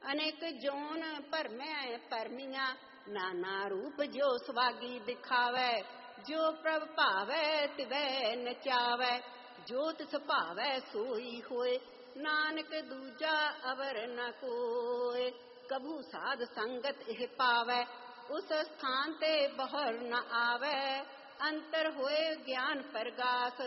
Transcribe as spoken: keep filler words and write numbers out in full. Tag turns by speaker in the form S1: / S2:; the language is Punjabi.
S1: ਅਨੇਕ ਜੋਨ ਭਰਮੈ ਭਰਮੀਆਂ, ਨਾਨਾ ਰੂਪ ਜੋ ਸਵਾਗੀ ਦਿਖਾਵੈ। ਜੋ ਪ੍ਰਭ ਭਾਵੈ ਤਿਵੈ ਨਚਾਵੈ, ਜੋ ਤਿਸ ਭਾਵੈ ਸੋਈ ਹੋਏ। ਨਾਨਕ ਦੂਜਾ ਅਵਰ ਨ ਕੋਇ, ਕਬੂ ਸਾਧ ਸੰਗਤ ਇਹ ਪਾਵੈ। ਉਸ ਸਥਾਨ ਤੇ ਬਹਰ ਨ ਆਵੈ, ਅੰਤਰ ਹੋਏ ਗਿਆਨ ਪ੍ਰਗਾਸ।